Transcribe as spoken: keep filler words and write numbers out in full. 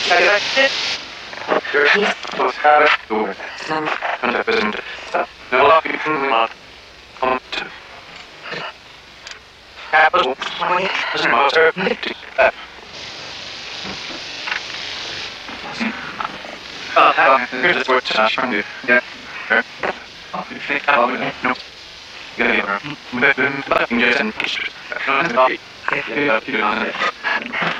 Here's what I'm trying to do. Yeah. You think I'll do no. Yeah, but but just